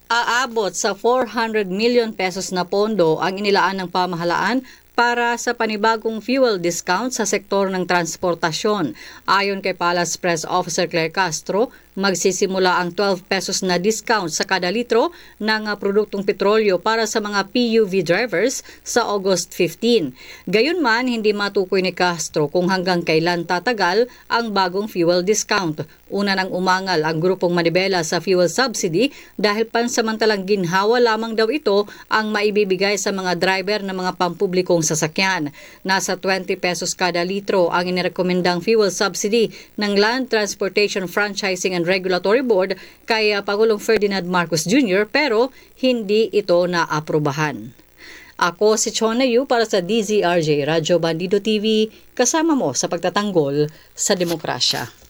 Aabot sa 400 million pesos na pondo ang inilaan ng pamahalaan para sa panibagong fuel discount sa sektor ng transportasyon. Ayon kay Palace Press Officer Claire Castro, magsisimula ang 12 pesos na discount sa kada litro ng produktong petrolyo para sa mga PUV drivers sa August 15. Gayunman, hindi matukoy ni Castro kung hanggang kailan tatagal ang bagong fuel discount. Una nang umangal ang grupong Manibela sa fuel subsidy dahil pansamantalang ginhawa lamang daw ito ang maibibigay sa mga driver ng mga pampublikong sasakyan. Nasa 20 pesos kada litro ang inirekomendang fuel subsidy ng Land Transportation Franchising and Regulatory Board kay Pangulong Ferdinand Marcos Jr. pero hindi ito naaprubahan. Ako si Chona Yu para sa DZRJ Radyo Bandido TV, kasama mo sa pagtatanggol sa demokrasya.